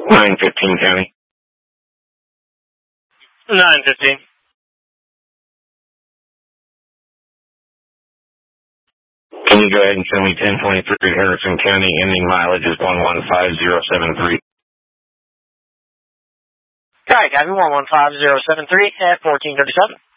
915 County. 915. Can you go ahead and show me 1023 Harrison County, ending mileage is 115073. Alright, copy 115073 at 1437.